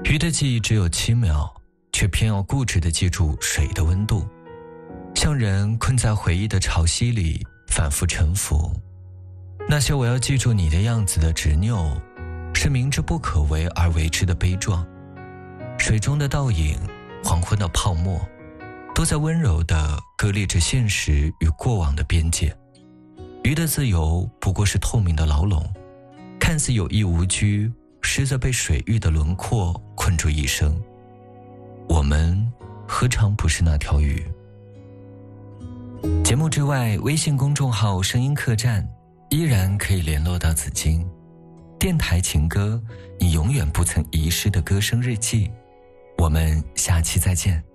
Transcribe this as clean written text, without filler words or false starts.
鱼的记忆只有7秒，却偏要固执地记住水的温度，像人困在回忆的潮汐里反复沉浮。那些我要记住你的样子的执拗，是明知不可为而为之的悲壮。水中的倒影，黄昏的泡沫，都在温柔地割裂着现实与过往的边界。鱼的自由不过是透明的牢笼，看似有意无拘，实则被水域的轮廓困住一生。我们何尝不是那条鱼？节目之外，微信公众号声音客栈依然可以联络到紫金。电台情歌，你永远不曾遗失的歌声日记。我们下期再见。